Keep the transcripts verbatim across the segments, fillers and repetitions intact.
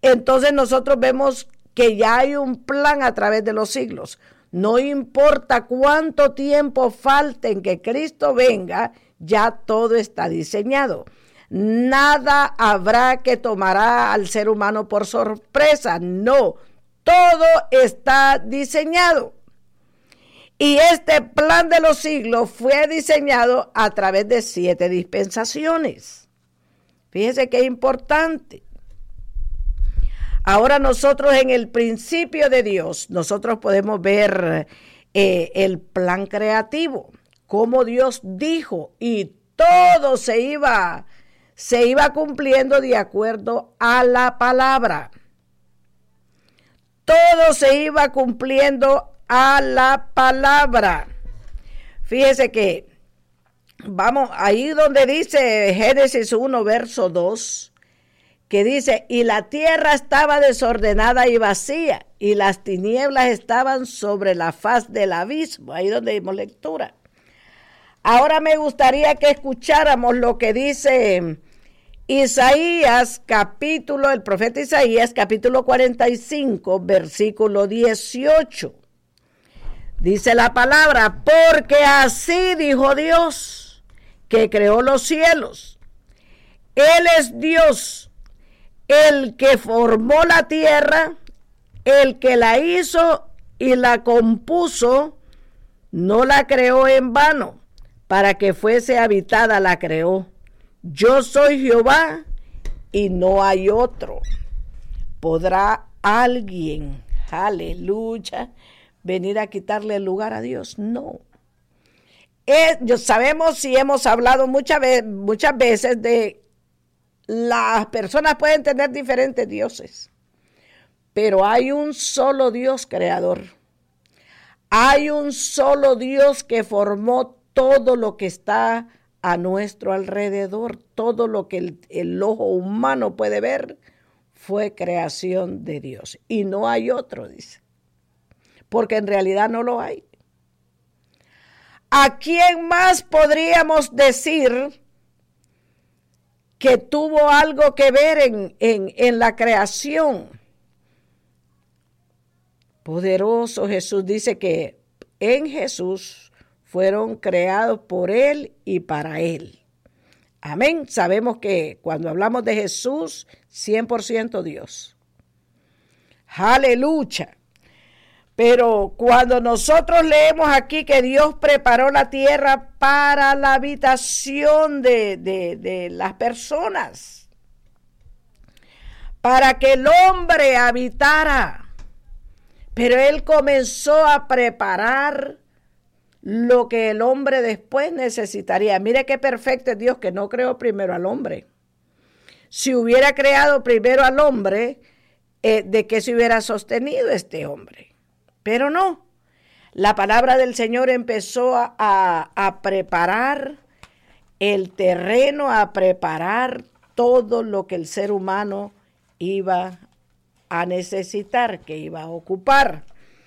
Entonces nosotros vemos que ya hay un plan a través de los siglos. No importa cuánto tiempo falte en que Cristo venga, ya todo está diseñado. Nada habrá que tomará al ser humano por sorpresa. No, todo está diseñado. Y este plan de los siglos fue diseñado a través de siete dispensaciones. Fíjese qué importante. Ahora nosotros en el principio de Dios, nosotros podemos ver eh, el plan creativo, cómo Dios dijo y todo se iba, se iba cumpliendo de acuerdo a la palabra. Todo se iba cumpliendo a la palabra. Fíjese que, vamos, ahí donde dice Génesis uno, verso dos, que dice, y la tierra estaba desordenada y vacía, y las tinieblas estaban sobre la faz del abismo. Ahí donde dimos lectura. Ahora me gustaría que escucháramos lo que dice Isaías, capítulo, el profeta Isaías, capítulo cuarenta y cinco, versículo dieciocho. Dice la palabra, porque así dijo Dios, que creó los cielos. Él es Dios, el que formó la tierra, el que la hizo y la compuso, no la creó en vano, para que fuese habitada la creó. Yo soy Jehová y no hay otro. ¿Podrá alguien, aleluya, venir a quitarle el lugar a Dios? No. Eh, yo sabemos si hemos hablado muchas veces, muchas veces de las personas pueden tener diferentes dioses, pero hay un solo Dios creador. Hay un solo Dios que formó todo lo que está a nuestro alrededor. Todo lo que el, el ojo humano puede ver fue creación de Dios. Y no hay otro, dice. Porque en realidad no lo hay. ¿A quién más podríamos decir que tuvo algo que ver en, en, en la creación? Poderoso Jesús dice que en Jesús fueron creados por Él y para Él. Amén. Sabemos que cuando hablamos de Jesús, cien por ciento Dios. Aleluya. Pero cuando nosotros leemos aquí que Dios preparó la tierra para la habitación de, de, de las personas, para que el hombre habitara, pero Él comenzó a preparar lo que el hombre después necesitaría. Mire qué perfecto es Dios, que no creó primero al hombre. Si hubiera creado primero al hombre, eh, ¿de qué se hubiera sostenido este hombre? Pero no, la palabra del Señor empezó a, a, a preparar el terreno, a preparar todo lo que el ser humano iba a necesitar, que iba a ocupar.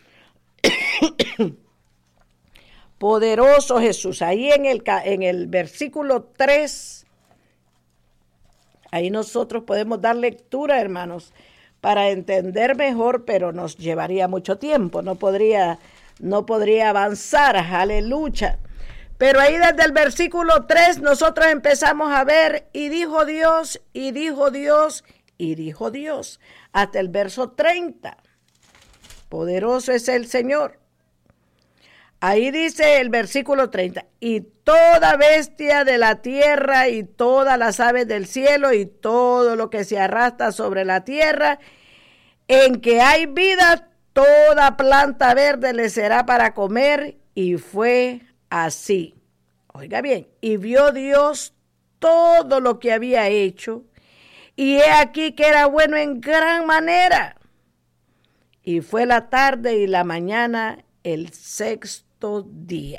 Poderoso Jesús. Ahí en el, en el versículo tres, ahí nosotros podemos dar lectura, hermanos, para entender mejor, pero nos llevaría mucho tiempo, no podría, no podría avanzar, aleluya. Pero ahí desde el versículo tres nosotros empezamos a ver, y dijo Dios, y dijo Dios, y dijo Dios, hasta el verso treinta. Poderoso es el Señor. Ahí dice el versículo treinta, y toda bestia de la tierra y todas las aves del cielo y todo lo que se arrastra sobre la tierra, en que hay vida, toda planta verde le será para comer. Y fue así. Oiga bien, y vio Dios todo lo que había hecho, y he aquí que era bueno en gran manera. Y fue la tarde y la mañana el sexto día.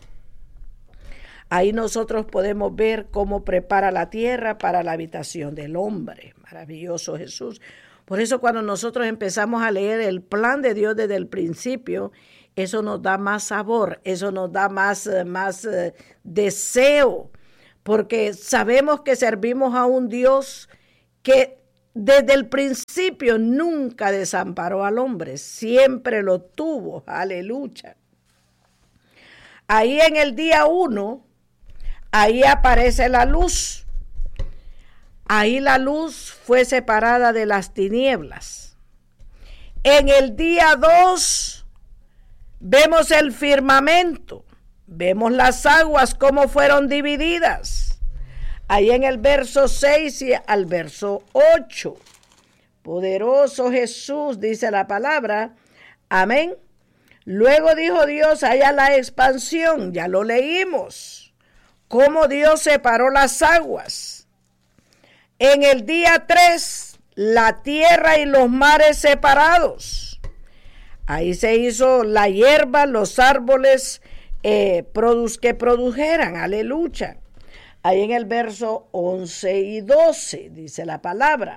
Ahí nosotros podemos ver cómo prepara la tierra para la habitación del hombre. Maravilloso Jesús. Por eso cuando nosotros empezamos a leer el plan de Dios desde el principio, eso nos da más sabor, eso nos da más, más uh, deseo, porque sabemos que servimos a un Dios que desde el principio nunca desamparó al hombre, siempre lo tuvo, aleluya. Ahí en el día uno, ahí aparece la luz. Ahí la luz fue separada de las tinieblas. En el día dos, vemos el firmamento, vemos las aguas cómo fueron divididas. Ahí en el verso seis y al verso ocho. Poderoso Jesús, dice la palabra. Amén. Luego dijo Dios, haya la expansión, ya lo leímos. Cómo Dios separó las aguas. En el día tres, la tierra y los mares separados. Ahí se hizo la hierba, los árboles eh, produz, que produjeran, aleluya. Ahí en el verso once y doce, dice la palabra.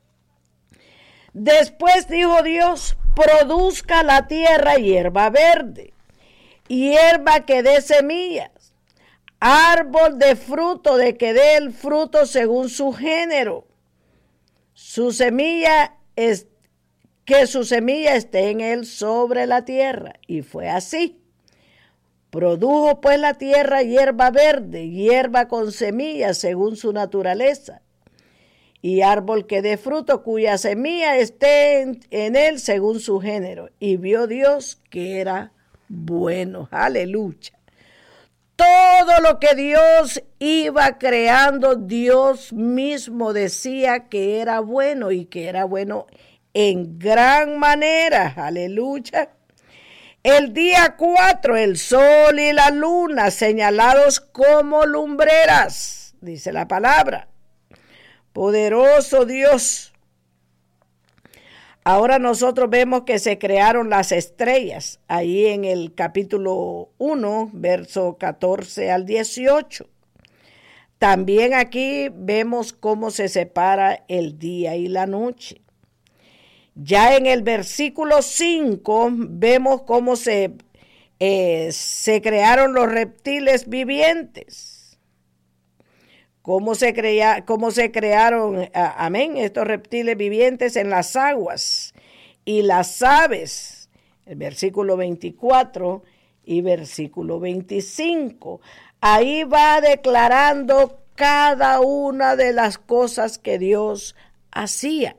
Después dijo Dios, produzca la tierra hierba verde, hierba que dé semillas, árbol de fruto de que dé el fruto según su género. Su semilla es que su semilla esté en él sobre la tierra. Y fue así. Produjo pues la tierra hierba verde, hierba con semillas según su naturaleza, y árbol que dé fruto cuya semilla esté en, en él según su género. Y vio Dios que era bueno. Aleluya. Todo lo que Dios iba creando, Dios mismo decía que era bueno y que era bueno en gran manera. Aleluya. El día cuatro, el sol y la luna señalados como lumbreras, dice la palabra. Poderoso Dios. Ahora nosotros vemos que se crearon las estrellas, ahí en el capítulo uno, verso catorce al dieciocho. También aquí vemos cómo se separa el día y la noche. Ya en el versículo cinco vemos cómo se, eh, se crearon los reptiles vivientes. Cómo se, crea, cómo se crearon, amén, estos reptiles vivientes en las aguas y las aves. El versículo veinticuatro y versículo veinticinco. Ahí va declarando cada una de las cosas que Dios hacía.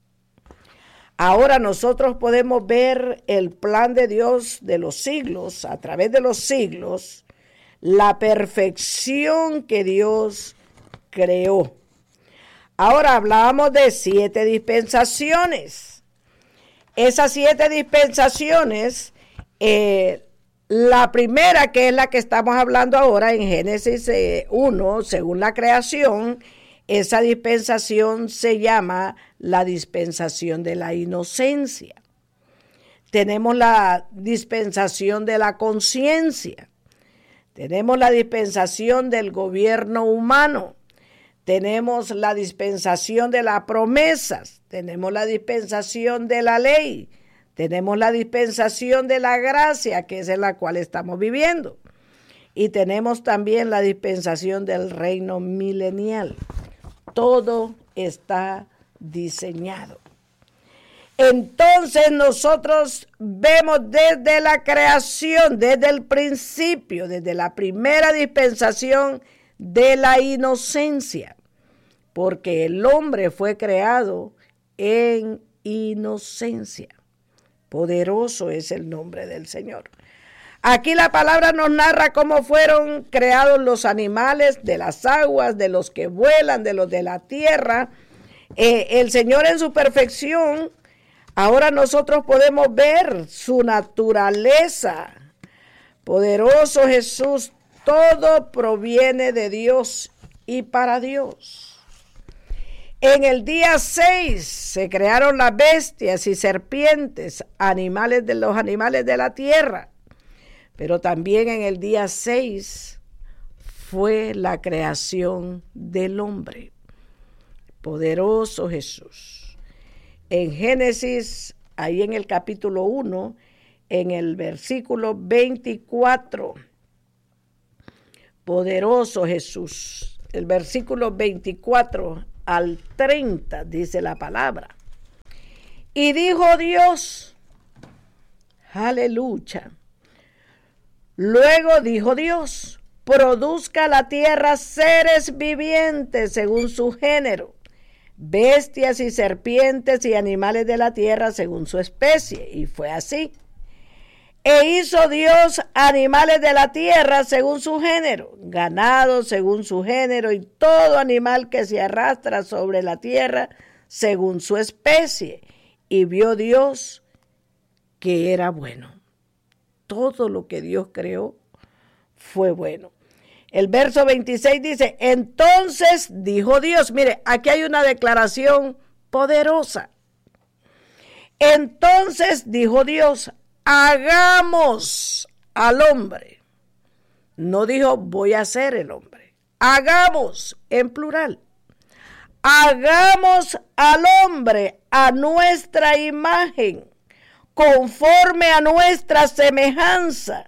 Ahora nosotros podemos ver el plan de Dios de los siglos, a través de los siglos, la perfección que Dios creó. Ahora hablábamos de siete dispensaciones. Esas siete dispensaciones, eh, la primera, que es la que estamos hablando ahora en Génesis uno, según la creación, esa dispensación se llama la dispensación de la inocencia. Tenemos la dispensación de la conciencia. Tenemos la dispensación del gobierno humano. Tenemos la dispensación de las promesas. Tenemos la dispensación de la ley. Tenemos la dispensación de la gracia, que es en la cual estamos viviendo. Y tenemos también la dispensación del reino milenial. Todo está diseñado. Entonces nosotros vemos desde la creación, desde el principio, desde la primera dispensación de la inocencia, porque el hombre fue creado en inocencia. Poderoso es el nombre del Señor. Aquí la palabra nos narra cómo fueron creados los animales de las aguas, de los que vuelan, de los de la tierra. Eh, el Señor en su perfección, ahora nosotros podemos ver su naturaleza. Poderoso Jesús, todo proviene de Dios y para Dios. En el día seis se crearon las bestias y serpientes, animales de los animales de la tierra. Pero también en el día seis fue la creación del hombre. Poderoso Jesús. En Génesis, ahí en el capítulo uno, en el versículo veinticuatro. Poderoso Jesús. El versículo veinticuatro al treinta, dice la palabra. Y dijo Dios, aleluya. Luego dijo Dios, produzca la tierra seres vivientes según su género, bestias y serpientes y animales de la tierra según su especie. Y fue así. E hizo Dios animales de la tierra según su género, ganado según su género y todo animal que se arrastra sobre la tierra según su especie. Y vio Dios que era bueno. Todo lo que Dios creó fue bueno. El verso veintiséis dice, entonces dijo Dios, mire, aquí hay una declaración poderosa. Entonces dijo Dios, hagamos al hombre. No dijo voy a ser el hombre. Hagamos en plural. Hagamos al hombre a nuestra imagen, conforme a nuestra semejanza.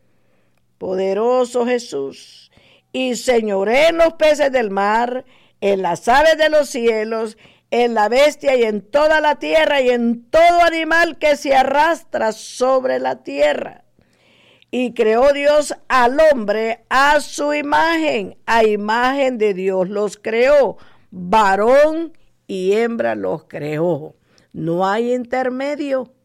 Poderoso Jesús. Y señoré en los peces del mar, en las aves de los cielos, en la bestia y en toda la tierra y en todo animal que se arrastra sobre la tierra. Y creó Dios al hombre a su imagen, a imagen de Dios los creó, varón y hembra los creó. No hay intermedio.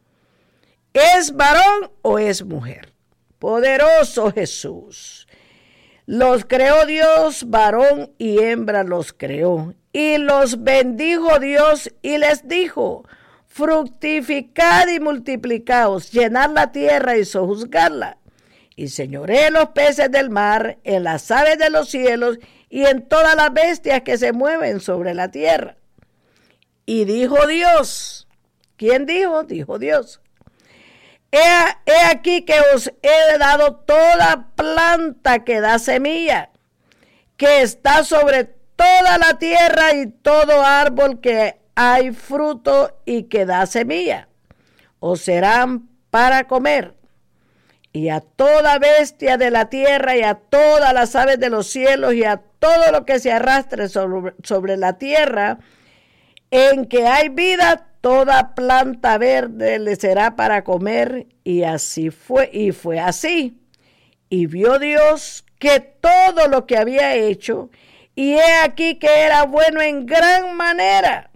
¿Es varón o es mujer? Poderoso Jesús. Los creó Dios, varón y hembra los creó. Y los bendijo Dios y les dijo, fructificad y multiplicaos, llenad la tierra y sojuzgadla. Y señoré los peces del mar, en las aves de los cielos y en todas las bestias que se mueven sobre la tierra. Y dijo Dios, ¿quién dijo? Dijo Dios. He, he aquí que os he dado toda planta que da semilla, que está sobre toda la tierra y todo árbol que hay fruto y que da semilla, os serán para comer. Y a toda bestia de la tierra y a todas las aves de los cielos y a todo lo que se arrastre sobre, sobre la tierra, en que hay vida, toda planta verde le será para comer. Y así fue, y fue así. Y vio Dios que todo lo que había hecho, y he aquí que era bueno en gran manera.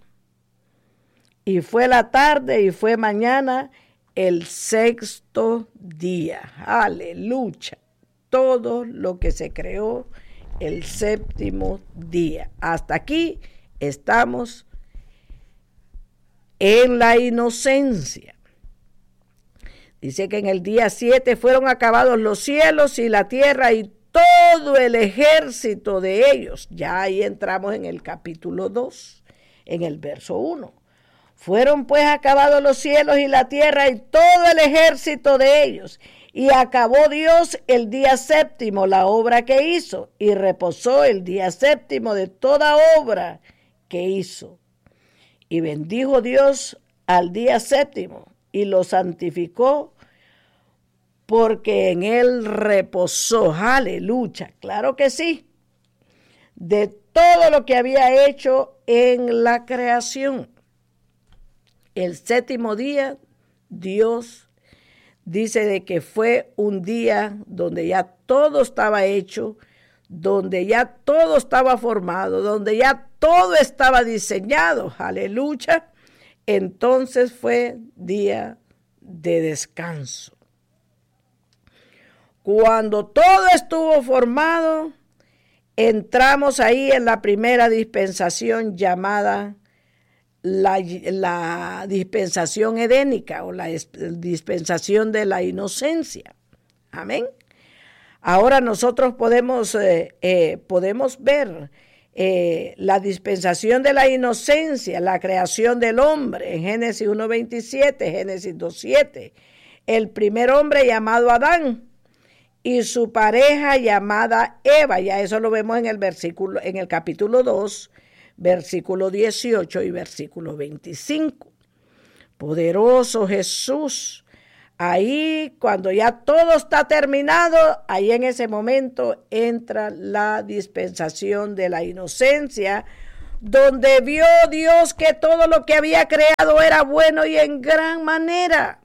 Y fue la tarde y fue mañana el sexto día. Aleluya. Todo lo que se creó el séptimo día. Hasta aquí estamos en la inocencia. Dice que en el día siete fueron acabados los cielos y la tierra y todo el ejército de ellos. Ya ahí entramos en el capítulo dos, en el verso uno. Fueron pues acabados los cielos y la tierra y todo el ejército de ellos. Y acabó Dios el día séptimo la obra que hizo, y reposó el día séptimo de toda obra que hizo. Y bendijo Dios al día séptimo y lo santificó, porque en él reposó. Aleluya, claro que sí, de todo lo que había hecho en la creación. El séptimo día, Dios dice de que fue un día donde ya todo estaba hecho, donde ya todo estaba formado, donde ya todo estaba diseñado. Aleluya. Entonces fue día de descanso. Cuando todo estuvo formado, entramos ahí en la primera dispensación llamada La, la dispensación edénica o la dispensación de la inocencia. Amén. Ahora nosotros podemos, eh, eh, podemos ver eh, la dispensación de la inocencia, la creación del hombre en Génesis uno veintisiete, Génesis dos siete. El primer hombre llamado Adán y su pareja llamada Eva. Ya eso lo vemos en el versículo, en el capítulo dos, versículo dieciocho y versículo veinticinco. Poderoso Jesús. Ahí, cuando ya todo está terminado, ahí en ese momento entra la dispensación de la inocencia, donde vio Dios que todo lo que había creado era bueno y en gran manera.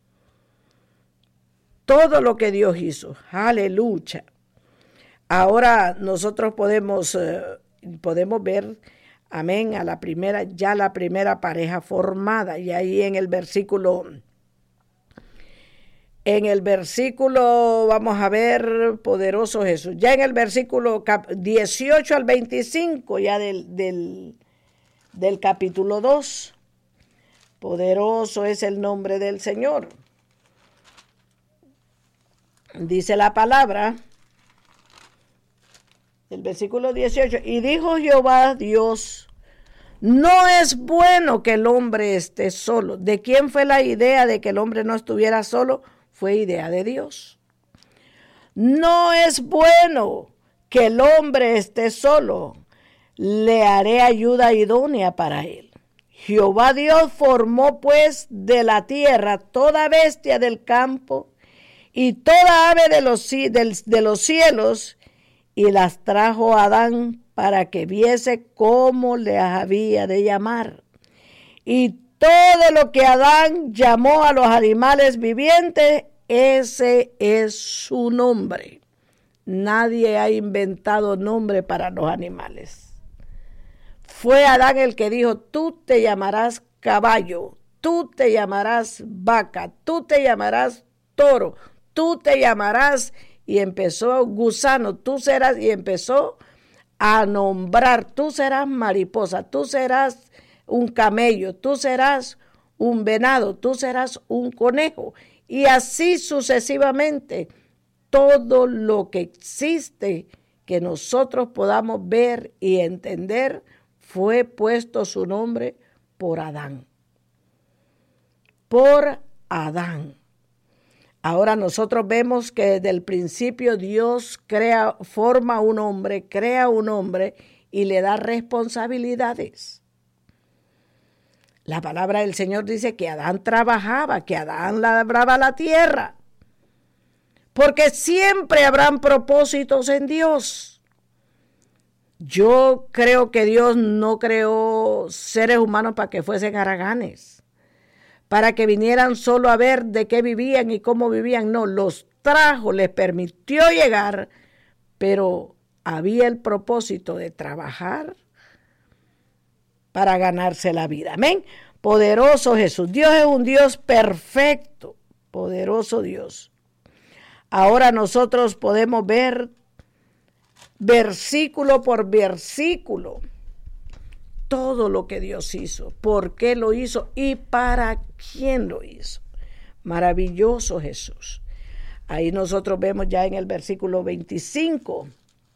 Todo lo que Dios hizo. Aleluya. Ahora nosotros podemos, eh, podemos ver, amén, a la primera, ya la primera pareja formada. Y ahí en el versículo, en el versículo, vamos a ver, poderoso Jesús. Ya en el versículo dieciocho al veinticinco, ya del, del, del capítulo dos. Poderoso es el nombre del Señor. Dice la palabra, el versículo dieciocho, y dijo Jehová Dios, no es bueno que el hombre esté solo. ¿De quién fue la idea de que el hombre no estuviera solo? Fue idea de Dios. No es bueno que el hombre esté solo. Le haré ayuda idónea para él. Jehová Dios formó pues de la tierra toda bestia del campo y toda ave de los, de los cielos, y las trajo a Adán para que viese cómo le había de llamar. Y todo lo que Adán llamó a los animales vivientes, ese es su nombre. Nadie ha inventado nombre para los animales. Fue Adán el que dijo, tú te llamarás caballo, tú te llamarás vaca, tú te llamarás toro, tú te llamarás, y empezó gusano, tú serás, y empezó a nombrar, tú serás mariposa, tú serás un camello, tú serás un venado, tú serás un conejo, y así sucesivamente, todo lo que existe que nosotros podamos ver y entender, fue puesto su nombre por Adán. Por Adán. Ahora nosotros vemos que desde el principio Dios crea, forma un hombre, crea un hombre y le da responsabilidades. La palabra del Señor dice que Adán trabajaba, que Adán labraba la tierra, porque siempre habrán propósitos en Dios. Yo creo que Dios no creó seres humanos para que fuesen haraganes, para que vinieran solo a ver de qué vivían y cómo vivían. No, los trajo, les permitió llegar, pero había el propósito de trabajar para ganarse la vida. Amén. Poderoso Jesús. Dios es un Dios perfecto, poderoso Dios. Ahora nosotros podemos ver versículo por versículo todo lo que Dios hizo, por qué lo hizo y para quién lo hizo. Maravilloso Jesús. Ahí nosotros vemos ya en el versículo veinticinco.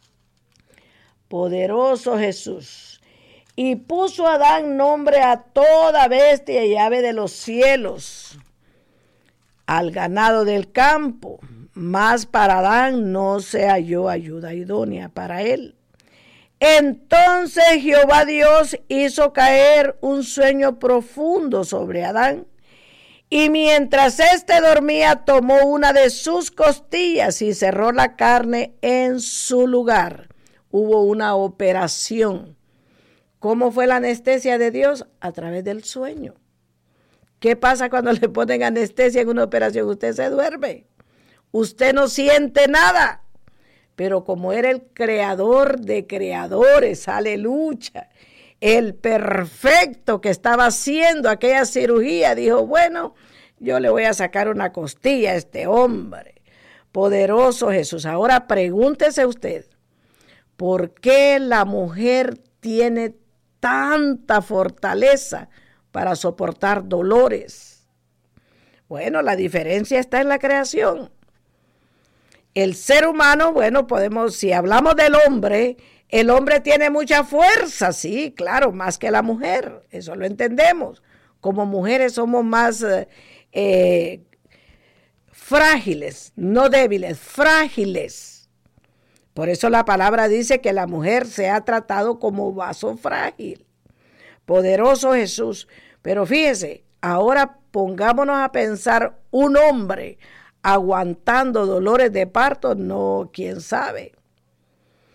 Poderoso Jesús. Y puso Adán nombre a toda bestia y ave de los cielos, al ganado del campo, mas para Adán no se halló ayuda idónea para él. Entonces Jehová Dios hizo caer un sueño profundo sobre Adán, y mientras éste dormía tomó una de sus costillas y cerró la carne en su lugar. Hubo una operación. ¿Cómo fue la anestesia de Dios? A través del sueño. ¿Qué pasa cuando le ponen anestesia en una operación? Usted se duerme. Usted no siente nada. Pero como era el creador de creadores, aleluya, el perfecto que estaba haciendo aquella cirugía, dijo, bueno, yo le voy a sacar una costilla a este hombre. Poderoso Jesús. Ahora pregúntese usted, ¿por qué la mujer tiene tanta fortaleza para soportar dolores? Bueno, la diferencia está en la creación. El ser humano, bueno, podemos, si hablamos del hombre, el hombre tiene mucha fuerza, sí, claro, más que la mujer, eso lo entendemos. Como mujeres somos más eh, frágiles, no débiles, frágiles. Por eso la palabra dice que la mujer se ha tratado como vaso frágil. Poderoso Jesús. Pero fíjese, ahora pongámonos a pensar un hombre aguantando dolores de parto, no, quién sabe.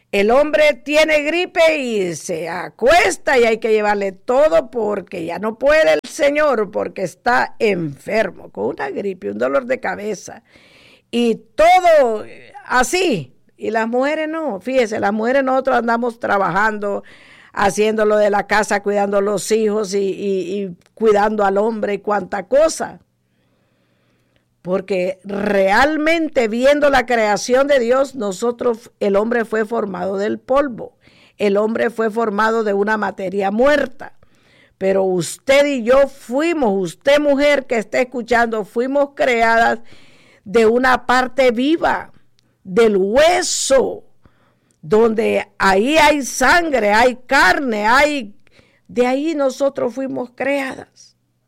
El hombre tiene gripe y se acuesta y hay que llevarle todo porque ya no puede el señor porque está enfermo con una gripe, un dolor de cabeza y todo así. Y las mujeres no, fíjese, las mujeres nosotros andamos trabajando, haciendo lo de la casa, cuidando a los hijos y, y, y cuidando al hombre y cuánta cosa. Porque realmente viendo la creación de Dios, nosotros, el hombre fue formado del polvo. El hombre fue formado de una materia muerta. Pero usted y yo fuimos, usted mujer que está escuchando, fuimos creadas de una parte viva, del hueso, donde ahí hay sangre, hay carne, hay... De ahí nosotros fuimos creadas.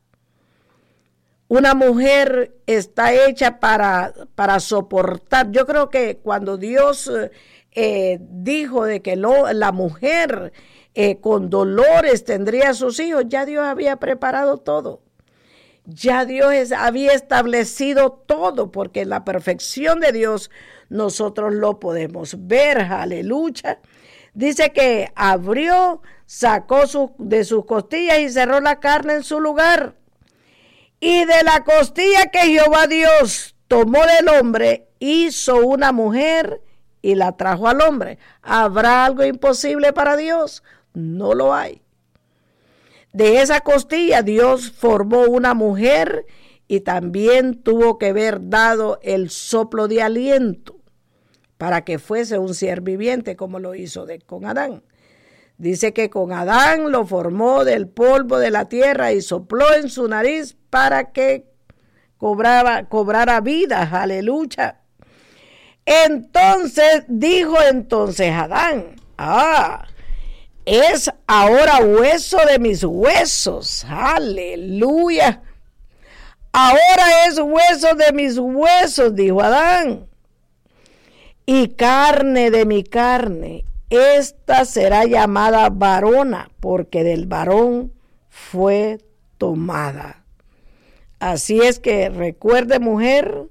Una mujer está hecha para, para soportar. Yo creo que cuando Dios eh, dijo de que lo, la mujer eh, con dolores tendría a sus hijos, ya Dios había preparado todo. Ya Dios es, había establecido todo, porque en la perfección de Dios nosotros lo podemos ver. Aleluya. Dice que abrió, sacó su, de sus costillas y cerró la carne en su lugar. Y de la costilla que Jehová Dios tomó del hombre, hizo una mujer y la trajo al hombre. ¿Habrá algo imposible para Dios? No lo hay. De esa costilla Dios formó una mujer y también tuvo que haber dado el soplo de aliento para que fuese un ser viviente como lo hizo de, con Adán. Dice que con Adán lo formó del polvo de la tierra y sopló en su nariz para que cobraba, cobrara vida. Aleluya. Entonces dijo entonces Adán, ah, es ahora hueso de mis huesos. Aleluya. Ahora es hueso de mis huesos, dijo Adán, y carne de mi carne. Esta será llamada varona, porque del varón fue tomada. Así es que recuerde, mujer,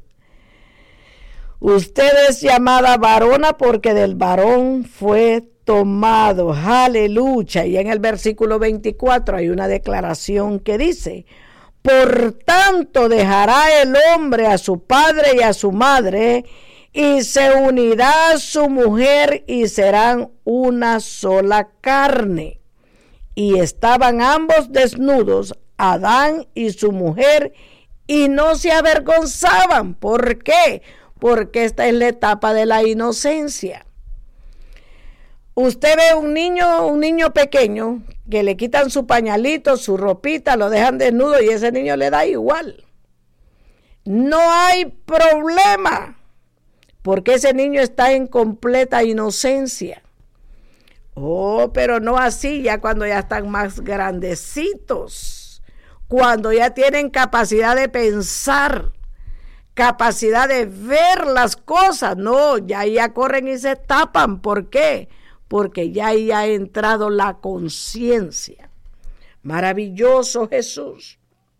usted es llamada varona porque del varón fue tomado. Aleluya. Y en el versículo veinticuatro hay una declaración que dice, por tanto dejará el hombre a su padre y a su madre, y se unirá a su mujer y serán una sola carne. Y estaban ambos desnudos, Adán y su mujer, y no se avergonzaban. ¿Por qué? Porque esta es la etapa de la inocencia. Usted ve un niño, un niño pequeño, que le quitan su pañalito, su ropita, lo dejan desnudo y ese niño le da igual. No hay problema, porque ese niño está en completa inocencia. Oh, pero no así, ya cuando ya están más grandecitos, cuando ya tienen capacidad de pensar, capacidad de ver las cosas, no, ya ya corren y se tapan. ¿Por qué? Porque ya ya ha entrado la conciencia. Maravilloso Jesús.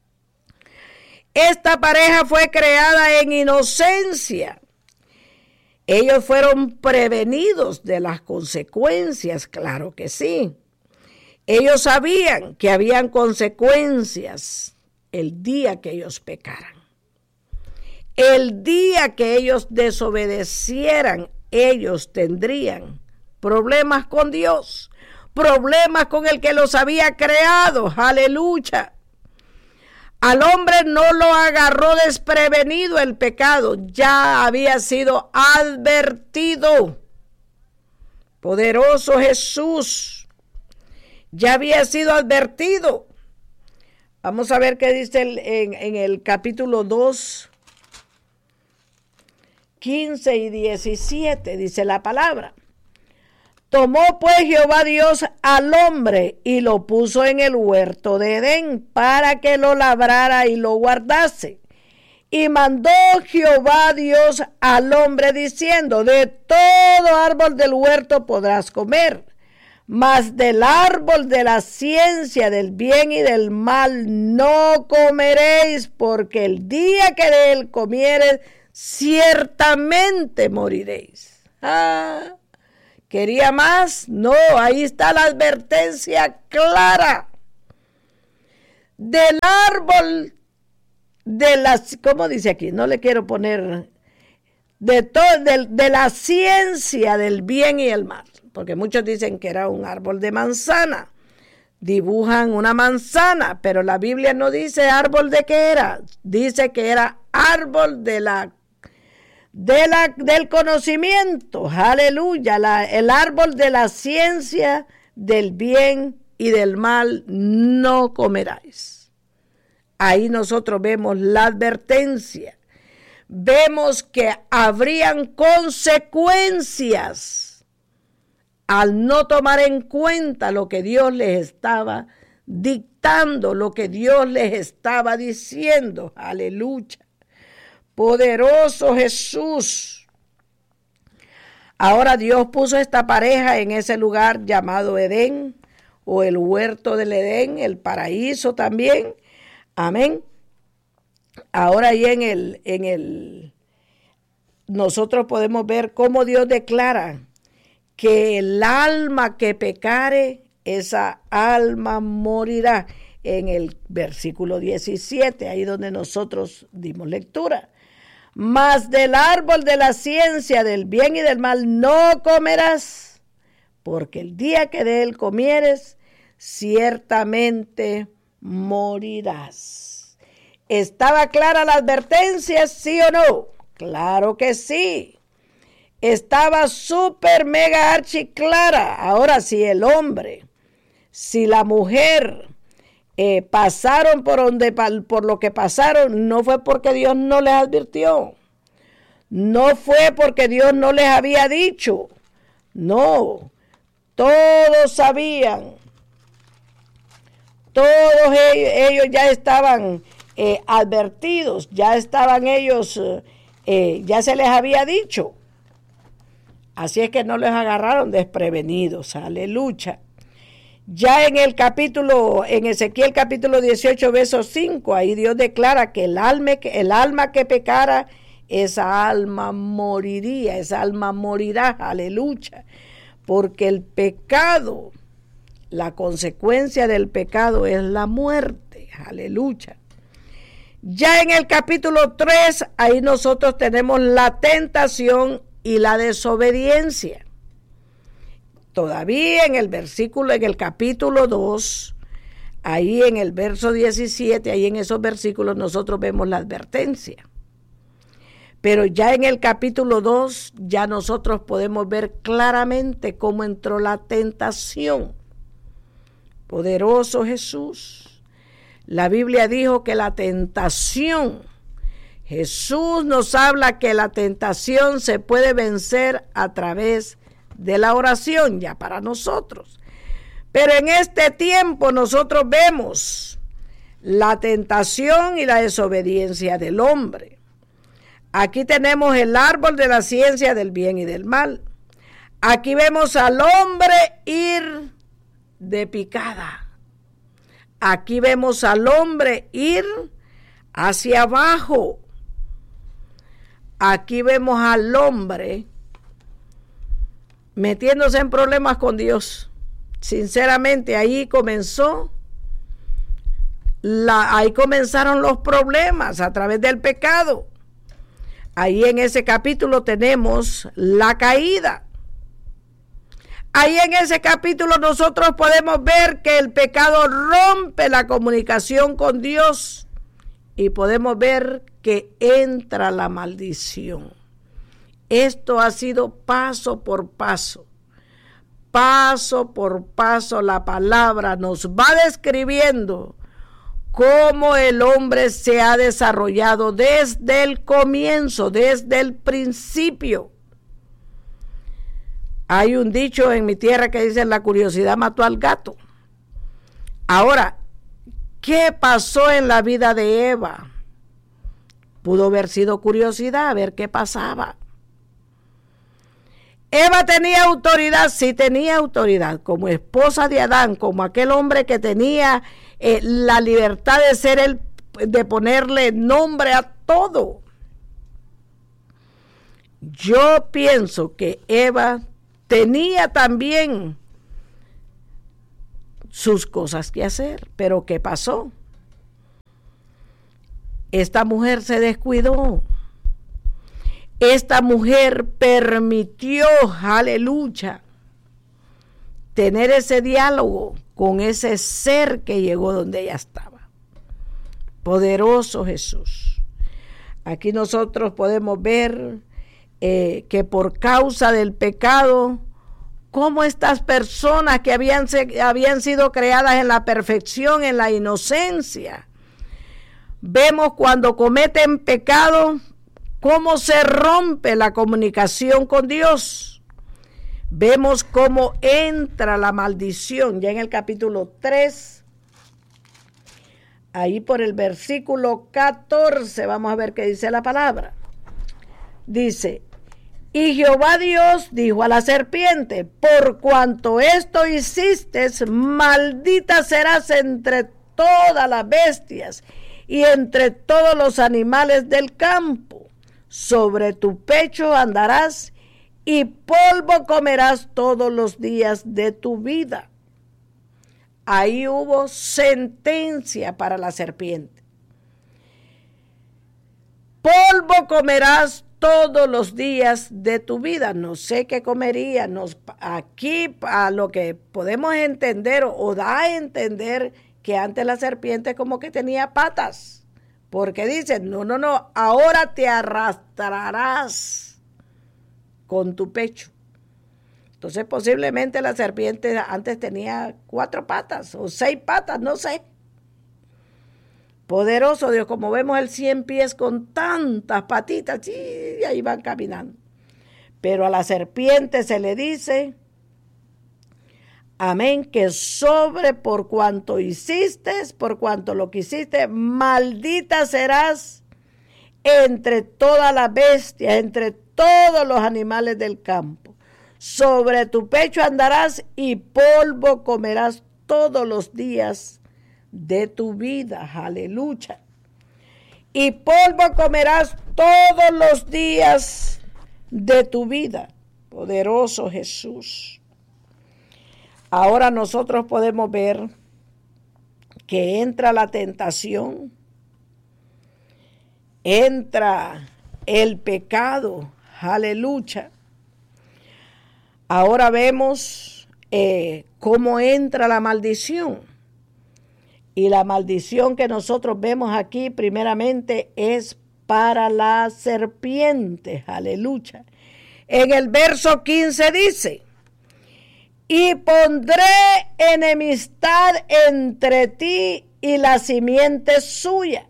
Esta pareja fue creada en inocencia. Ellos fueron prevenidos de las consecuencias, claro que sí. Ellos sabían que habían consecuencias el día que ellos pecaran. El día que ellos desobedecieran, ellos tendrían problemas con Dios, problemas con el que los había creado. Aleluya. Al hombre no lo agarró desprevenido el pecado, ya había sido advertido. Poderoso Jesús, ya había sido advertido. Vamos a ver qué dice el, en, en el capítulo dos, quince y diecisiete, dice la palabra. Tomó pues Jehová Dios al hombre y lo puso en el huerto de Edén para que lo labrara y lo guardase. Y mandó Jehová Dios al hombre diciendo, de todo árbol del huerto podrás comer, mas del árbol de la ciencia del bien y del mal no comeréis, porque el día que de él comiereis, ciertamente moriréis. Ah, ¿Quería más? No, ahí está la advertencia clara. Del árbol de las, ¿cómo dice aquí? No le quiero poner, de, todo, de, de la ciencia del bien y el mal, porque muchos dicen que era un árbol de manzana. Dibujan una manzana, pero la Biblia no dice árbol de qué era, dice que era árbol de la De la, del conocimiento, aleluya, la, el árbol de la ciencia del bien y del mal no comeráis. Ahí nosotros vemos la advertencia, vemos que habrían consecuencias al no tomar en cuenta lo que Dios les estaba dictando, lo que Dios les estaba diciendo, aleluya. Poderoso Jesús. Ahora Dios puso esta pareja en ese lugar llamado Edén, o el huerto del Edén, el paraíso también. Amén. Ahora ahí en el, en el, nosotros podemos ver cómo Dios declara que el alma que pecare, esa alma morirá. En el versículo diecisiete, ahí donde nosotros dimos lectura. Mas del árbol de la ciencia del bien y del mal no comerás, porque el día que de él comieres, ciertamente morirás. ¿Estaba clara la advertencia, sí o no? Claro que sí. Estaba súper mega archi clara. Ahora, si el hombre, si la mujer Eh, pasaron por donde por lo que pasaron, no fue porque Dios no les advirtió, no fue porque Dios no les había dicho, no, todos sabían, todos ellos, ellos ya estaban eh, advertidos, ya estaban ellos, eh, ya se les había dicho, así es que no les agarraron desprevenidos, aleluya. Ya en el capítulo, en Ezequiel capítulo dieciocho, verso cinco, ahí Dios declara que el alma, el alma que pecara, esa alma moriría, esa alma morirá, aleluya. Porque el pecado, la consecuencia del pecado es la muerte, aleluya. Ya en el capítulo tres, ahí nosotros tenemos la tentación y la desobediencia. Todavía en el versículo, en el capítulo dos, ahí en el verso diecisiete, ahí en esos versículos nosotros vemos la advertencia. Pero ya en el capítulo dos, ya nosotros podemos ver claramente cómo entró la tentación. Poderoso Jesús. La Biblia dijo que la tentación, Jesús nos habla que la tentación se puede vencer a través de de la oración ya para nosotros. Pero en este tiempo nosotros vemos la tentación y la desobediencia del hombre. Aquí tenemos el árbol de la ciencia del bien y del mal. Aquí vemos al hombre ir de picada. Aquí vemos al hombre ir hacia abajo. Aquí vemos al hombre metiéndose en problemas con Dios. Sinceramente, ahí comenzó, la, ahí comenzaron los problemas a través del pecado. Ahí en ese capítulo tenemos la caída. Ahí en ese capítulo nosotros podemos ver que el pecado rompe la comunicación con Dios y podemos ver que entra la maldición. Esto ha sido paso por paso, paso por paso. La palabra nos va describiendo cómo el hombre se ha desarrollado desde el comienzo, desde el principio. Hay un dicho en mi tierra que dice: la curiosidad mató al gato. Ahora, ¿qué pasó en la vida de Eva? Pudo haber sido curiosidad, a ver qué pasaba. Eva tenía autoridad, sí tenía autoridad, como esposa de Adán, como aquel hombre que tenía eh, la libertad de ser el, de ponerle nombre a todo. Yo pienso que Eva tenía también sus cosas que hacer. Pero ¿qué pasó? Esta mujer se descuidó. Esta mujer permitió, aleluya, tener ese diálogo con ese ser que llegó donde ella estaba. Poderoso Jesús. Aquí nosotros podemos ver eh, que por causa del pecado, cómo estas personas que habían, habían sido creadas en la perfección, en la inocencia, vemos cuando cometen pecado, cómo se rompe la comunicación con Dios. Vemos cómo entra la maldición, ya en el capítulo tres, ahí por el versículo catorce, vamos a ver qué dice la palabra. Dice, y Jehová Dios dijo a la serpiente, por cuanto esto hiciste, maldita serás entre todas las bestias y entre todos los animales del campo. Sobre tu pecho andarás y polvo comerás todos los días de tu vida. Ahí hubo sentencia para la serpiente. Polvo comerás todos los días de tu vida. No sé qué comería. Nos, aquí a lo que podemos entender o da a entender que antes la serpiente como que tenía patas. Porque dicen, no, no, no, ahora te arrastrarás con tu pecho. Entonces posiblemente la serpiente antes tenía cuatro patas o seis patas, no sé. Poderoso Dios, como vemos el cien pies con tantas patitas, y ahí van caminando. Pero a la serpiente se le dice, amén, que sobre por cuanto hiciste, por cuanto lo que hiciste, maldita serás entre todas las bestias, entre todos los animales del campo. Sobre tu pecho andarás y polvo comerás todos los días de tu vida. Aleluya. Y polvo comerás todos los días de tu vida. Poderoso Jesús. Ahora nosotros podemos ver que entra la tentación, entra el pecado, aleluya. Ahora vemos eh, cómo entra la maldición. Y la maldición que nosotros vemos aquí primeramente es para la serpiente, aleluya. En el verso quince dice, y pondré enemistad entre ti y la simiente suya.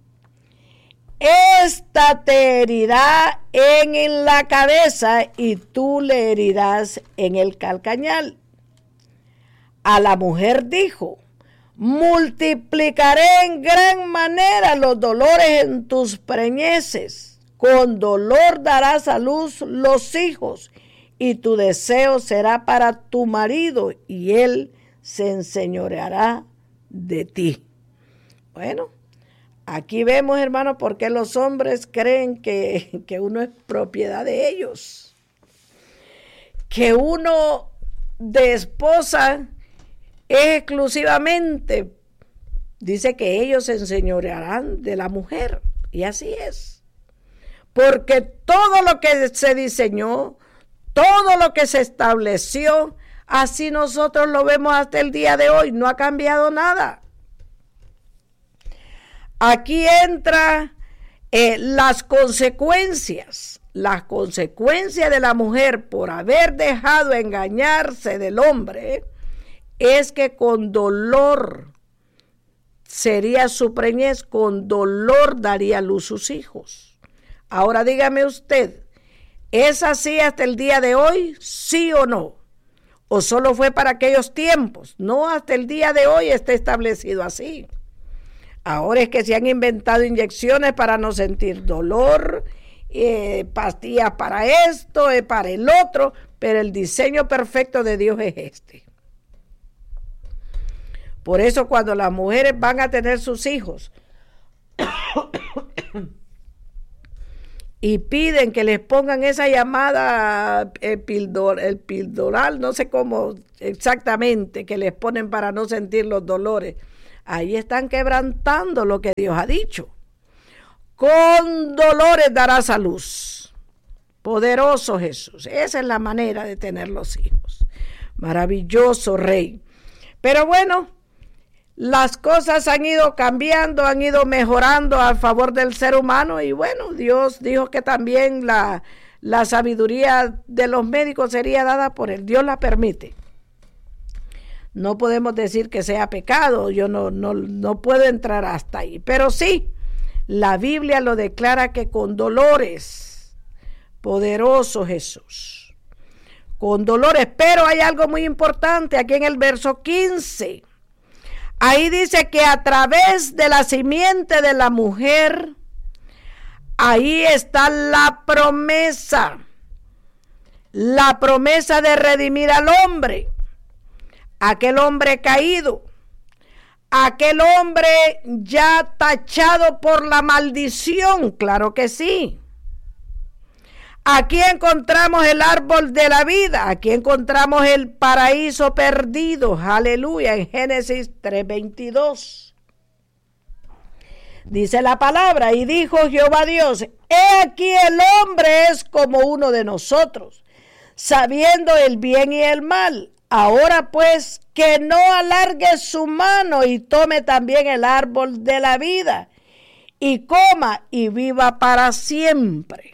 Esta te herirá en, en la cabeza y tú le herirás en el calcañal. A la mujer dijo, multiplicaré en gran manera los dolores en tus preñeces. Con dolor darás a luz los hijos. Y tu deseo será para tu marido, y él se enseñoreará de ti. Bueno, aquí vemos, hermanos, por qué los hombres creen que, que uno es propiedad de ellos. Que uno de esposa es exclusivamente, dice que ellos se enseñorearán de la mujer. Y así es. Porque todo lo que se diseñó, todo lo que se estableció, así nosotros lo vemos hasta el día de hoy, no ha cambiado nada. Aquí entra eh, las consecuencias, las consecuencias de la mujer por haber dejado engañarse del hombre, es que con dolor sería su preñez, con dolor daría luz sus hijos. Ahora dígame usted, ¿es así hasta el día de hoy? ¿Sí o no? ¿O solo fue para aquellos tiempos? No, hasta el día de hoy está establecido así. Ahora es que se han inventado inyecciones para no sentir dolor, eh, pastillas para esto, eh, para el otro, pero el diseño perfecto de Dios es este. Por eso cuando las mujeres van a tener sus hijos, y piden que les pongan esa llamada epildor, el pildoral, no sé cómo exactamente, que les ponen para no sentir los dolores. Ahí están quebrantando lo que Dios ha dicho. Con dolores darás a luz. Poderoso Jesús. Esa es la manera de tener los hijos. Maravilloso Rey. Pero bueno, las cosas han ido cambiando, han ido mejorando a favor del ser humano y bueno, Dios dijo que también la, la sabiduría de los médicos sería dada por él. Dios la permite. No podemos decir que sea pecado, yo no, no, no puedo entrar hasta ahí, pero sí, la Biblia lo declara que con dolores, poderoso Jesús, con dolores, pero hay algo muy importante aquí en el verso quince. Ahí dice que a través de la simiente de la mujer, ahí está la promesa, la promesa de redimir al hombre, aquel hombre caído, aquel hombre ya tachado por la maldición, claro que sí. Aquí encontramos el árbol de la vida, aquí encontramos el paraíso perdido, aleluya, en Génesis tres veintidós. Dice la palabra, y dijo Jehová Dios, he aquí el hombre es como uno de nosotros, sabiendo el bien y el mal. Ahora pues, que no alargue su mano y tome también el árbol de la vida, y coma y viva para siempre.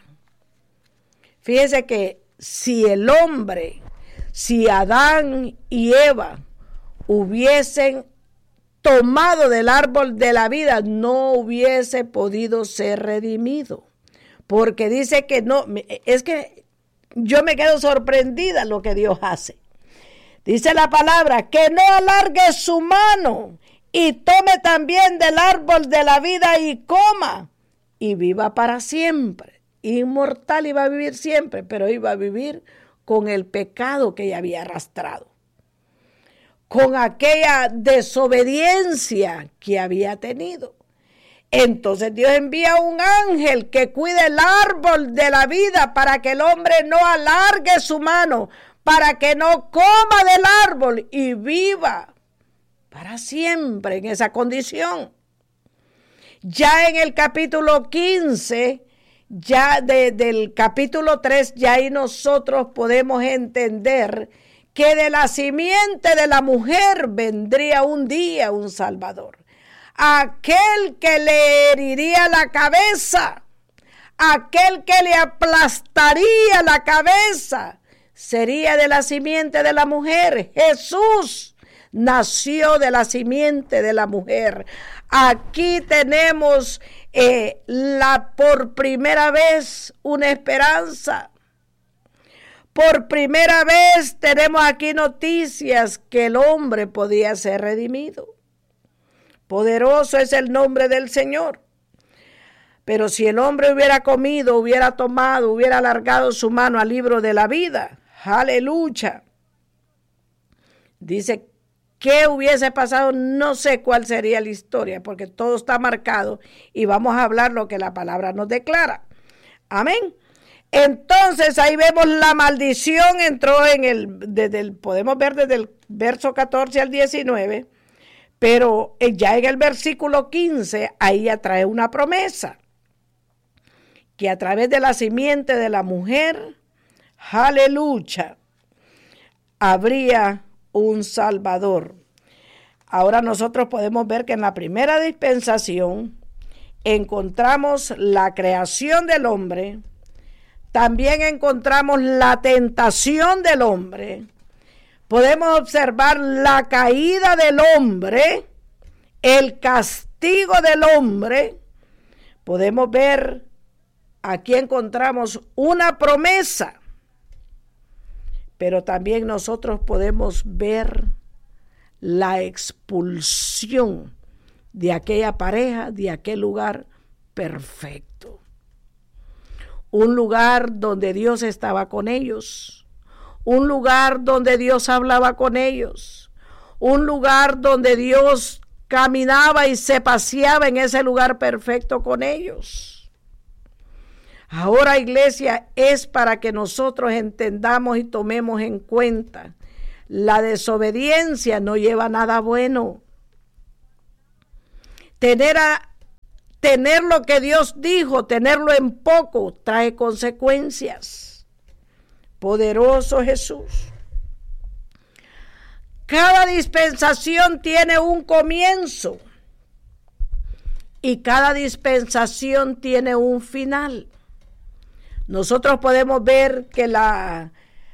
Fíjese que si el hombre, si Adán y Eva hubiesen tomado del árbol de la vida, no hubiese podido ser redimido. Porque dice que no, es que yo me quedo sorprendida lo que Dios hace. Dice la palabra, que no alargue su mano y tome también del árbol de la vida y coma y viva para siempre. Inmortal iba a vivir siempre, pero iba a vivir con el pecado que ella había arrastrado, con aquella desobediencia que había tenido. Entonces Dios envía un ángel que cuide el árbol de la vida para que el hombre no alargue su mano, para que no coma del árbol y viva para siempre en esa condición. Ya en el capítulo quince, ya de, del capítulo tres, ya ahí nosotros podemos entender que de la simiente de la mujer vendría un día un Salvador. Aquel que le heriría la cabeza, aquel que le aplastaría la cabeza, sería de la simiente de la mujer. Jesús nació de la simiente de la mujer. Aquí tenemos eh, la por primera vez una esperanza. Por primera vez tenemos aquí noticias que el hombre podía ser redimido. Poderoso es el nombre del Señor. Pero si el hombre hubiera comido, hubiera tomado, hubiera alargado su mano al libro de la vida, aleluya. Dice, ¿qué hubiese pasado? No sé cuál sería la historia, porque todo está marcado y vamos a hablar lo que la palabra nos declara. Amén. Entonces ahí vemos la maldición entró en el, desde el, podemos ver desde el verso catorce al diecinueve, pero ya en el versículo quince ahí ya trae una promesa, que a través de la simiente de la mujer, aleluya, habría un Salvador. Ahora nosotros podemos ver que en la primera dispensación encontramos la creación del hombre, también encontramos la tentación del hombre, podemos observar la caída del hombre, el castigo del hombre, podemos ver, aquí encontramos una promesa, pero también nosotros podemos ver la expulsión de aquella pareja, de aquel lugar perfecto. Un lugar donde Dios estaba con ellos, un lugar donde Dios hablaba con ellos, un lugar donde Dios caminaba y se paseaba en ese lugar perfecto con ellos. Ahora, iglesia, es para que nosotros entendamos y tomemos en cuenta. La desobediencia no lleva a nada bueno. Tener, a, tener lo que Dios dijo, tenerlo en poco, trae consecuencias. Poderoso Jesús. Cada dispensación tiene un comienzo y cada dispensación tiene un final. Nosotros podemos ver que la,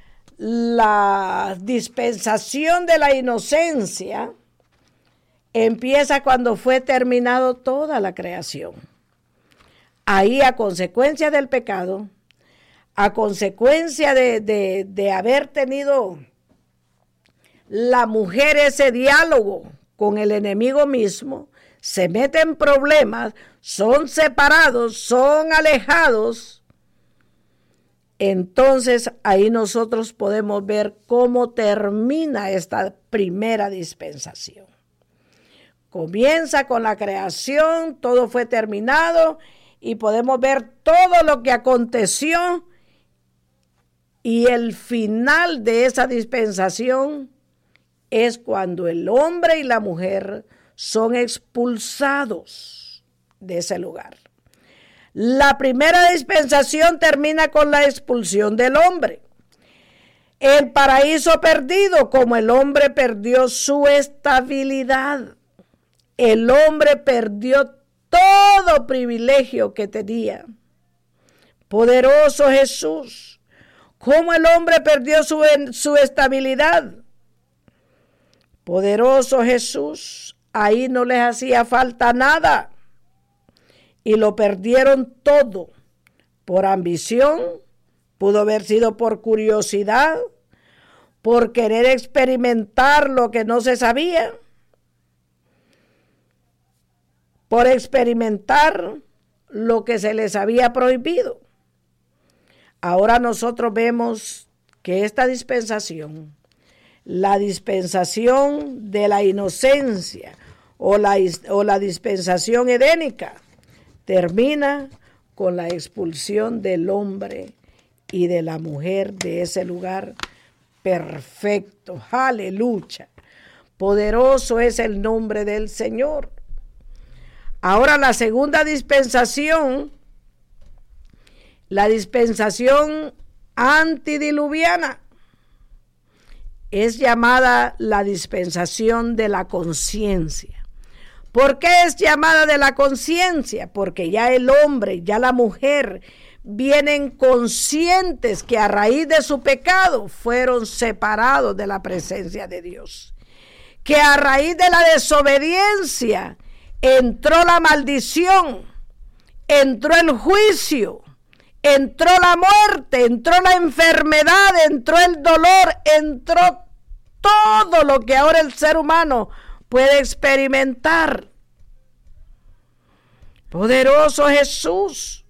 la dispensación de la inocencia empieza cuando fue terminado toda la creación. Ahí, a consecuencia del pecado, a consecuencia de, de, de haber tenido la mujer ese diálogo con el enemigo mismo, se meten en problemas, son separados, son alejados. Entonces ahí nosotros podemos ver cómo termina esta primera dispensación. Comienza con la creación, todo fue terminado y podemos ver todo lo que aconteció, y el final de esa dispensación es cuando el hombre y la mujer son expulsados de ese lugar. La primera dispensación termina con la expulsión del hombre. El paraíso perdido, como el hombre perdió su estabilidad. El hombre perdió todo privilegio que tenía. Poderoso Jesús. ¿Cómo el hombre perdió su, su estabilidad? Poderoso Jesús. Ahí no les hacía falta nada. Y lo perdieron todo. Por ambición. Pudo haber sido por curiosidad. Por querer experimentar lo que no se sabía. Por experimentar lo que se les había prohibido. Ahora nosotros vemos que esta dispensación, la dispensación de la inocencia o la, o la dispensación edénica, termina con la expulsión del hombre y de la mujer de ese lugar perfecto. Aleluya. Poderoso es el nombre del Señor. Ahora la segunda dispensación, la dispensación antidiluviana, es llamada la dispensación de la conciencia. ¿Por qué es llamada de la conciencia? Porque ya el hombre, ya la mujer, vienen conscientes que a raíz de su pecado fueron separados de la presencia de Dios. Que a raíz de la desobediencia entró la maldición, entró el juicio, entró la muerte, entró la enfermedad, entró el dolor, entró todo lo que ahora el ser humano puede experimentar. Poderoso Jesús.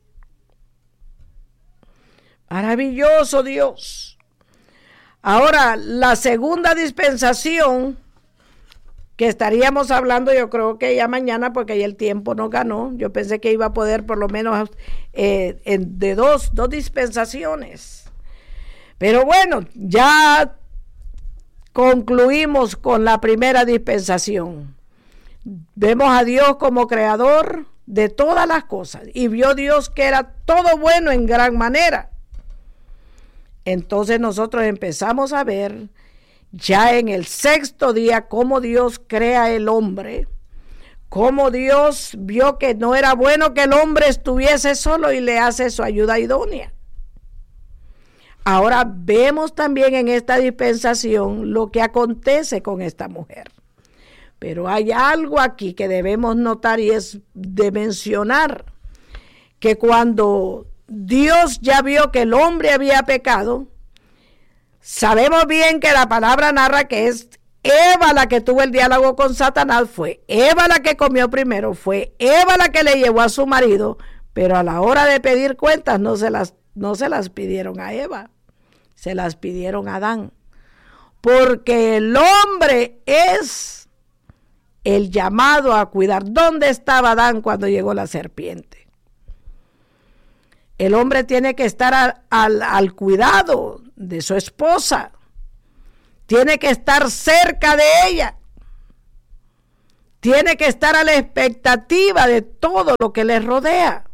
Maravilloso Dios. Ahora, la segunda dispensación que estaríamos hablando, yo creo que ya mañana, porque ya el tiempo nos ganó. Yo pensé que iba a poder por lo menos eh, en, de dos, dos dispensaciones. Pero bueno, ya concluimos con la primera dispensación. Vemos a Dios como creador de todas las cosas. Y vio Dios que era todo bueno en gran manera. Entonces nosotros empezamos a ver ya en el sexto día cómo Dios crea el hombre, cómo Dios vio que no era bueno que el hombre estuviese solo y le hace su ayuda idónea. Ahora vemos también en esta dispensación lo que acontece con esta mujer. Pero hay algo aquí que debemos notar y es de mencionar que cuando Dios ya vio que el hombre había pecado, sabemos bien que la palabra narra que es Eva la que tuvo el diálogo con Satanás, fue Eva la que comió primero, fue Eva la que le llevó a su marido, pero a la hora de pedir cuentas no se las, no se las pidieron a Eva, se las pidieron a Adán, porque el hombre es el llamado a cuidar. ¿Dónde estaba Adán cuando llegó la serpiente? El hombre tiene que estar al, al, al cuidado de su esposa. Tiene que estar cerca de ella. Tiene que estar a la expectativa de todo lo que le rodea.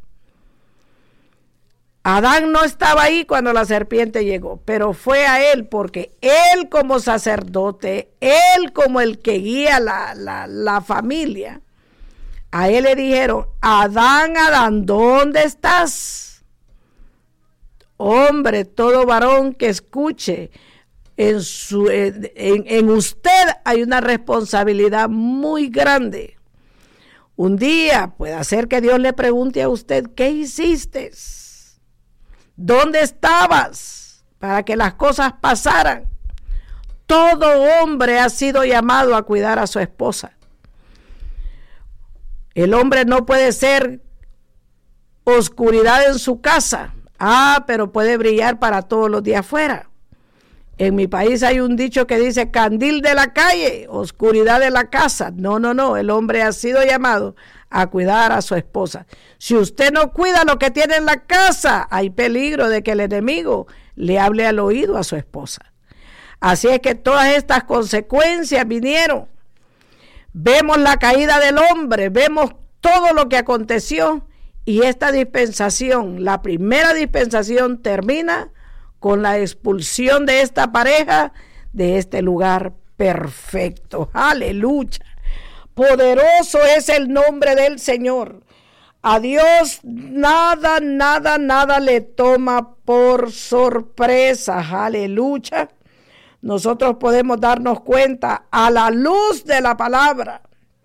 Adán no estaba ahí cuando la serpiente llegó, pero fue a él porque él como sacerdote, él como el que guía la, la, la familia, a él le dijeron: Adán, Adán, ¿dónde estás? Hombre, todo varón que escuche, en, su, en, en usted hay una responsabilidad muy grande. Un día puede ser que Dios le pregunte a usted: ¿qué hiciste? ¿Dónde estabas para que las cosas pasaran? Todo hombre ha sido llamado a cuidar a su esposa. El hombre no puede ser oscuridad en su casa. Ah, pero puede brillar para todos los días afuera. En mi país hay un dicho que dice: candil de la calle, oscuridad de la casa. No, no, no. El hombre ha sido llamado a cuidar a su esposa. Si usted no cuida lo que tiene en la casa, hay peligro de que el enemigo le hable al oído a su esposa. Así es que todas estas consecuencias vinieron. Vemos la caída del hombre, vemos todo lo que aconteció, y esta dispensación, la primera dispensación, termina con la expulsión de esta pareja de este lugar perfecto. Aleluya. Poderoso es el nombre del Señor. A Dios nada, nada, nada le toma por sorpresa. Aleluya. Nosotros podemos darnos cuenta a la luz de la palabra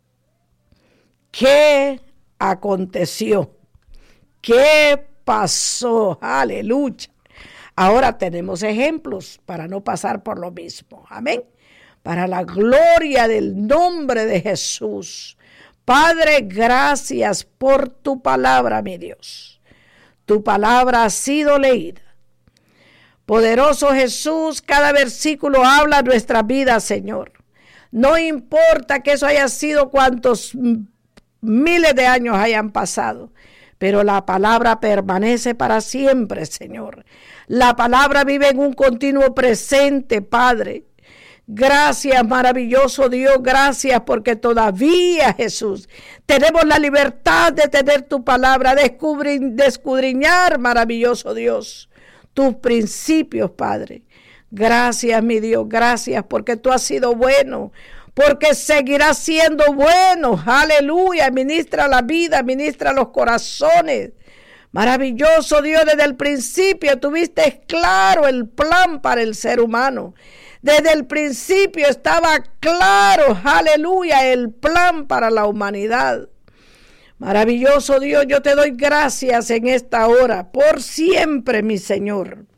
qué aconteció, qué pasó. Aleluya. Ahora tenemos ejemplos para no pasar por lo mismo. Amén. Para la gloria del nombre de Jesús. Padre, gracias por tu palabra, mi Dios. Tu palabra ha sido leída. Poderoso Jesús, cada versículo habla nuestra vida, Señor. No importa que eso haya sido cuantos miles de años hayan pasado, pero la palabra permanece para siempre, Señor. La palabra vive en un continuo presente, Padre. Gracias, maravilloso Dios, gracias porque todavía, Jesús, tenemos la libertad de tener tu palabra, de escudriñar, maravilloso Dios, tus principios, Padre. Gracias, mi Dios, gracias porque tú has sido bueno, porque seguirás siendo bueno. Aleluya, ministra la vida, ministra los corazones. Maravilloso Dios, desde el principio tuviste claro el plan para el ser humano. Desde el principio estaba claro, aleluya, el plan para la humanidad. Maravilloso Dios, yo te doy gracias en esta hora, por siempre, mi Señor.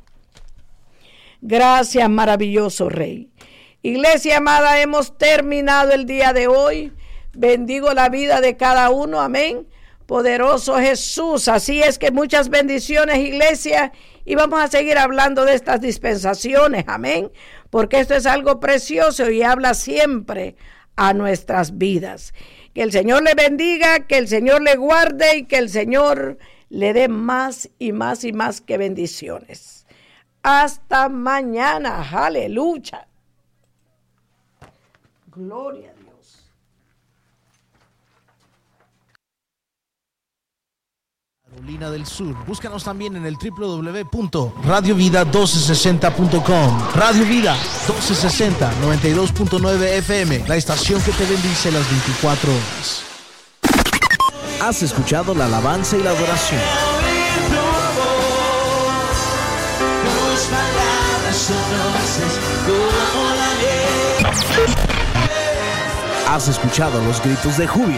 Gracias, maravilloso Rey. Iglesia amada, hemos terminado el día de hoy. Bendigo la vida de cada uno, amén. Poderoso Jesús, así es que muchas bendiciones, iglesia, y vamos a seguir hablando de estas dispensaciones, amén, porque esto es algo precioso y habla siempre a nuestras vidas. Que el Señor le bendiga, que el Señor le guarde y que el Señor le dé más y más y más que bendiciones. Hasta mañana, aleluya. Gloria a Dios. Carolina del Sur. Búscanos también en el doble u doble u doble u punto radio vida mil doscientos sesenta punto com. Radio Vida mil doscientos sesenta, noventa y dos punto nueve F M, la estación que te bendice las veinticuatro horas. Has escuchado la alabanza y la adoración. Has escuchado los gritos de júbilo.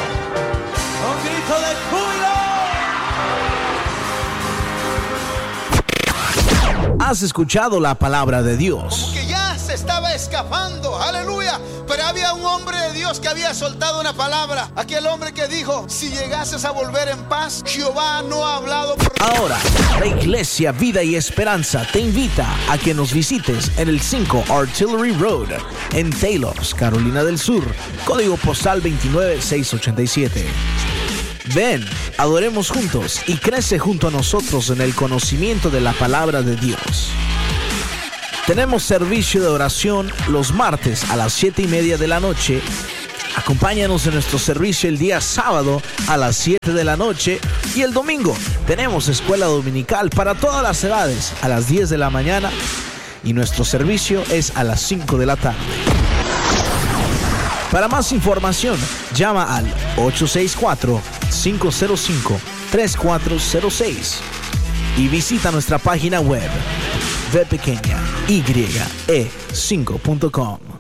Has escuchado la palabra de Dios. Como que ya se estaba escapando, aleluya. Pero había un hombre de Dios que había soltado una palabra. Aquel hombre que dijo: si llegases a volver en paz, Jehová no ha hablado por... Ahora, la Iglesia Vida y Esperanza te invita a que nos visites en el cinco Artillery Road, en Taylors, Carolina del Sur, código postal veintinueve mil seiscientos ochenta y siete. Ven adoremos juntos y crece junto a nosotros en el conocimiento de la palabra de Dios. Tenemos servicio de oración los martes a las siete y media de la noche. Acompáñanos en nuestro servicio el día sábado a las siete de la noche. Y el domingo tenemos escuela dominical para todas las edades a las diez de la mañana. Y nuestro servicio es a las cinco de la tarde. Para más información, llama al ocho seis cuatro, cinco cero cinco, tres cuatro cero seis y visita nuestra página web v pequeña y e cinco punto com.